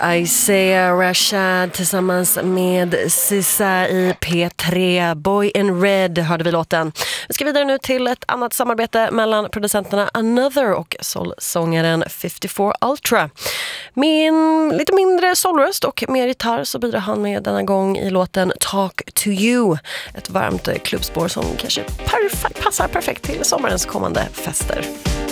Isaiah Rashad tillsammans med Sissa i P3. Boy in Red hörde vi låten. Vi ska vidare nu till ett annat samarbete mellan producenterna Another och soulsångaren 54 Ultra. Med en lite mindre soulröst och mer gitarr så bidrar han med denna gång i låten Talk to You. Ett varmt klubbspår som kanske passar perfekt till sommarens kommande fester.